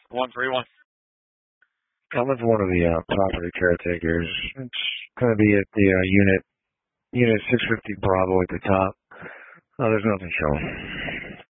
131. I'm with one of the property caretakers. It's going to be at the unit 650 Bravo at the top. There's nothing showing.